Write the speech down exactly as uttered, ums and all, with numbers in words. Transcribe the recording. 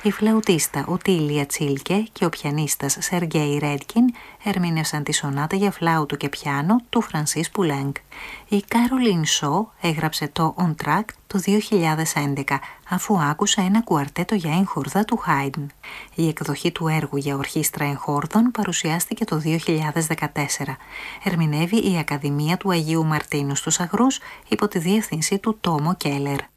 Η φλαουτίστα Οτίλια Τσίλκε και ο πιανίστας Σεργέι Ρέντκιν ερμήνευσαν τη σονάτα για φλάουτο και πιάνο του Φρανσίς Πουλέγκ. Η Κάρολιν Σο έγραψε το On Track το δύο χιλιάδες έντεκα, αφού άκουσε ένα κουαρτέτο για έγχορδα του Χάιντν. Η εκδοχή του έργου για ορχήστρα εγχόρδων παρουσιάστηκε το δύο χιλιάδες δεκατέσσερα. Ερμηνεύει η Ακαδημία του Αγίου Μαρτίνου στους Αγρούς υπό τη διεύθυνση του Τόμο Κέλλερ.